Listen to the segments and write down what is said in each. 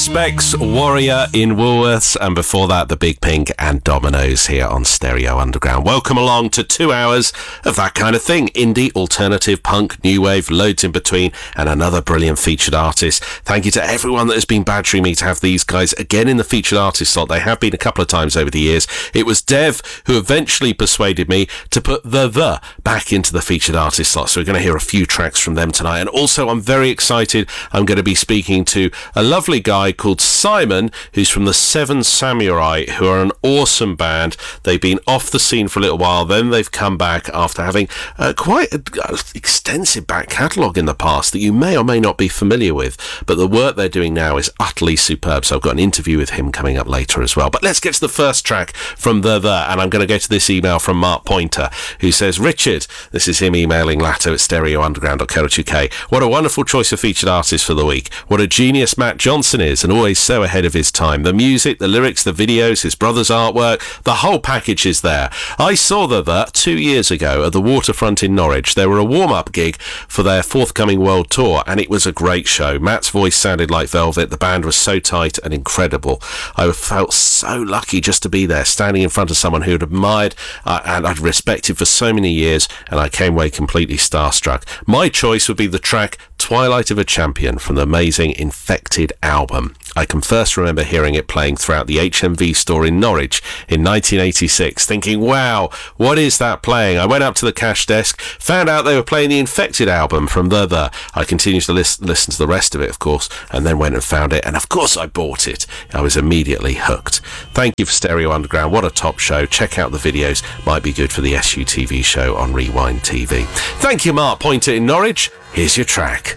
Specs, Warrior in Woolworths, and before that, The Big Pink and Dominoes here on Stereo Underground. Welcome along to 2 hours of that kind of thing. Indie, alternative, punk, new wave, loads in between, and another brilliant featured artist. Thank you to everyone that has been badgering me to have these guys again in the featured artist slot. They have been a couple of times over the years. It was Dev who eventually persuaded me to put the back into the featured artist slot. So we're going to hear a few tracks from them tonight. And also, I'm very excited. I'm going to be speaking to a lovely guy called Simon, who's from the Seven Samurai, who are an awesome band. They've been off the scene for a little while, then they've come back after having quite an extensive back catalogue in the past that you may or may not be familiar with, but the work they're doing now is utterly superb. So I've got an interview with him coming up later as well. But let's get to the first track from the and I'm going to go to this email from Mark Pointer, who says, Richard, this is him emailing Latto at stereounderground.co.uk. What a wonderful choice of featured artists for the week. What a genius Matt Johnson is, and always so ahead of his time. The music, the lyrics, the videos, his brother's artwork, the whole package is there. I saw the 2 years ago at the Waterfront in Norwich. They were a warm-up gig for their forthcoming world tour, and it was a great show. Matt's voice sounded like velvet. The band was so tight and incredible. I felt so lucky just to be there, standing in front of someone who had admired and I'd respected for so many years, and I came away completely starstruck. My choice would be the track Twilight of a Champion from the amazing Infected album. I can first remember hearing it playing throughout the HMV store in Norwich in 1986, thinking, wow, what is that playing? I went up to the cash desk, found out they were playing the Infected album from the. I continued to listen to the rest of it, of course, and then went and found it, and of course I bought it. I was immediately hooked. Thank you for Stereo Underground. What a top show. Check out the videos. Might be good for the SUTV show on Rewind TV. Thank you, Mark Pointer in Norwich. Here's your track.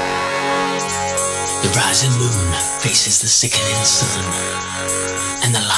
The rising moon faces the sickening sun, and the